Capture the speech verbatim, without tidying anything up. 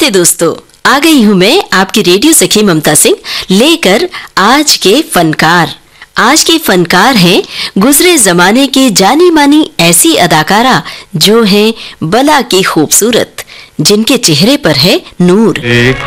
नमस्ते दोस्तों, आ गई हूँ मैं आपकी रेडियो सखी ममता सिंह लेकर आज के फनकार। आज के फनकार हैं गुजरे जमाने की जानी मानी ऐसी अदाकारा जो है बला की खूबसूरत, जिनके चेहरे पर है नूर। एक